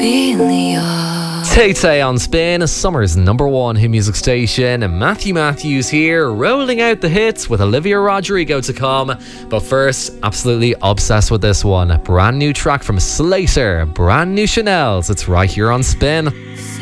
Tay Tay on Spin, Summer's #1 hit music station. Matthew Matthews here, rolling out the hits with Olivia Rodrigo to come. But first, absolutely obsessed with this one. Brand new track from Slater, brand new Chanel's. It's right here on Spin.